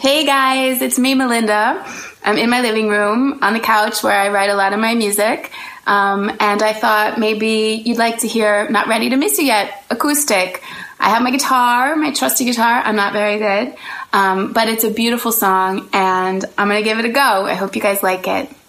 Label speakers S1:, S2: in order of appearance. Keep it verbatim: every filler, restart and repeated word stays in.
S1: Hey guys, it's me, Melinda. I'm in my living room on the couch where I write a lot of my music. Um, and I thought maybe you'd like to hear Not Ready to Miss You Yet, acoustic. I have my guitar, my trusty guitar. I'm not very good. Um, but it's a beautiful song and I'm going to give it a go. I hope you guys like it.